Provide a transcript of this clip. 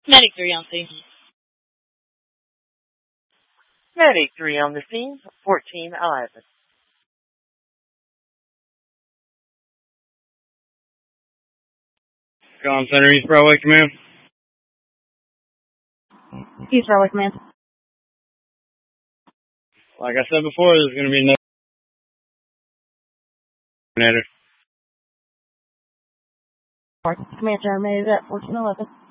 Medic 3 on scene. Medic 3 on the scene, 1411. Comm Center, East Broadway Command. East Broadway Command. Like I said before, there's going to be another Command Terminated at 1411.